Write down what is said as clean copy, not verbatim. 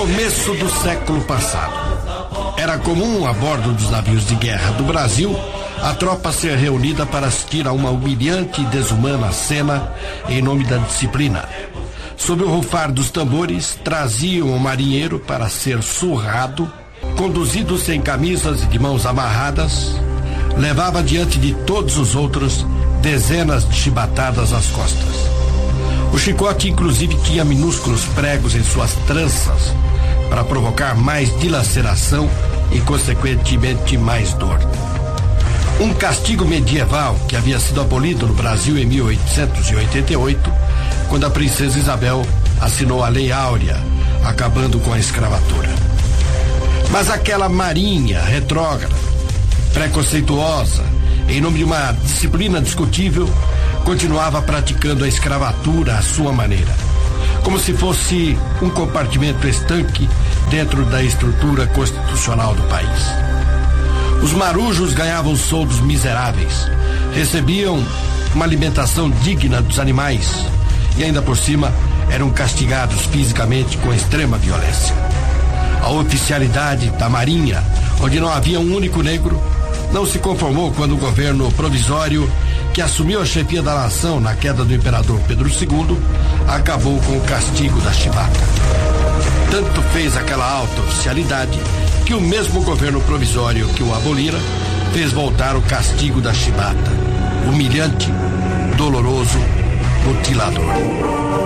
começo do século passado. Era comum, a bordo dos navios de guerra do Brasil, a tropa ser reunida para assistir a uma humilhante e desumana cena em nome da disciplina. Sob o rufar dos tambores, traziam o marinheiro para ser surrado, conduzido sem camisas e de mãos amarradas, levava diante de todos os outros dezenas de chibatadas às costas. O chicote, inclusive, tinha minúsculos pregos em suas tranças para provocar mais dilaceração e, consequentemente, mais dor. Um castigo medieval que havia sido abolido no Brasil em 1888, quando a princesa Isabel assinou a Lei Áurea, acabando com a escravatura. Mas aquela marinha retrógrada, preconceituosa, em nome de uma disciplina discutível, continuava praticando a escravatura à sua maneira, como se fosse um compartimento estanque dentro da estrutura constitucional do país. Os marujos ganhavam soldos miseráveis, recebiam uma alimentação digna dos animais e ainda por cima eram castigados fisicamente com extrema violência. A oficialidade da Marinha, onde não havia um único negro, não se conformou quando o governo provisório, que assumiu a chefia da nação na queda do imperador Pedro II, acabou com o castigo da chibata. Tanto fez aquela alta oficialidade que o mesmo governo provisório que o abolira fez voltar o castigo da chibata, humilhante, doloroso, mutilador.